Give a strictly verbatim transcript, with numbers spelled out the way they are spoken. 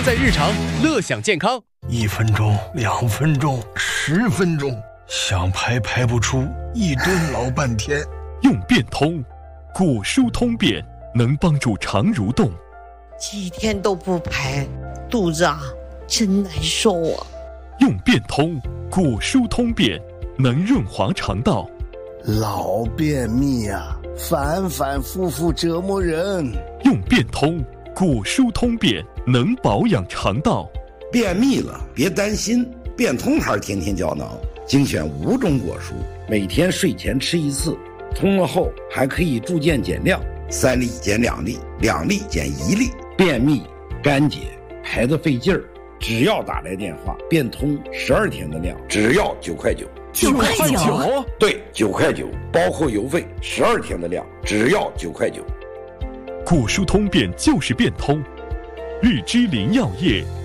在日常，乐享健康。 一分钟，两分钟，十分钟，想排排不出，一顿老半天。 用变通，果蔬通便，能帮助肠蠕动。 几天都不排，肚子啊真难受啊。 用变通，果蔬通便，能润滑肠道。 老便秘啊，反反复复折磨人。 用变通，果蔬通便，能保养肠道。 便秘了别担心，变通牌天天胶囊精选五种果蔬，每天睡前吃一次，通了后还可以逐渐减量，三粒减两粒，两粒减一粒。便秘干结排得费劲儿，只要打来电话，变通十二天的量，只要九块九。 九块九？ 对，九块九，包括邮费，十二天的量，只要九块九。 果蔬通便就是变通，日之林药业